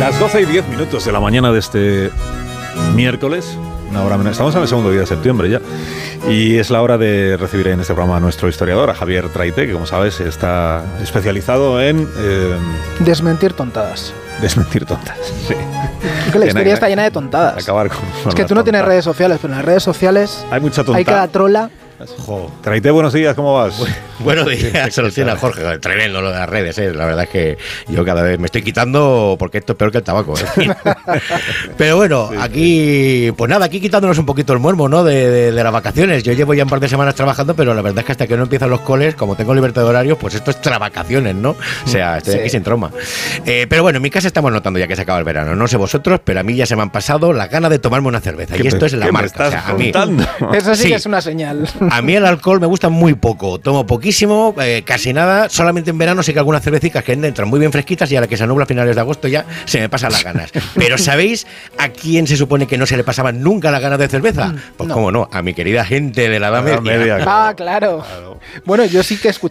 Las 12:10 de la mañana de este miércoles, una hora menos. Estamos en el segundo día de septiembre ya. Y es la hora de recibir en este programa a nuestro historiador, a Javier Traité, que como sabes está especializado en... desmentir tontadas. Desmentir tontas, sí. Creo que la historia está llena de tontadas. Acabar con es que tú no tienes redes sociales, pero en las redes sociales hay mucha tontada. Hay cada trola. Traité, buenos días, ¿cómo vas? Buenos días, Soluciona, Jorge. Tremendo lo de las redes, La verdad es que yo cada vez me estoy quitando porque esto es peor que el tabaco, Pero bueno, sí, aquí, pues nada, aquí quitándonos un poquito el muermo, ¿no? De las vacaciones. Yo llevo ya un par de semanas trabajando, pero la verdad es que hasta que no empiezan los coles, como tengo libertad de horario, pues esto es travacaciones, ¿no? O sea, estoy aquí sin trauma. Pero bueno, en mi casa estamos notando ya que se acaba el verano. No sé vosotros, pero a mí ya se me han pasado las ganas de tomarme una cerveza. Y esto es la marca. O sea, a mí, eso sí que es una señal. A mí el alcohol me gusta muy poco, tomo poquísimo, casi nada, solamente en verano sé que algunas cervecitas que entran muy bien fresquitas y a la que se nubla a finales de agosto ya se me pasan las ganas. Pero ¿sabéis a quién se supone que no se le pasaban nunca las ganas de cerveza? Pues no. Cómo no, a mi querida gente de la Edad Media. Ah, claro. Bueno, yo sí que he escuchado